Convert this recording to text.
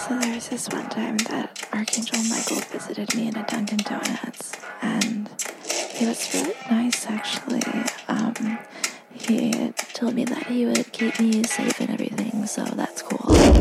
So there was this one time that Archangel Michael visited me in a Dunkin' Donuts, and he was really nice, actually. He told me that he would keep me safe and everything, so that's cool.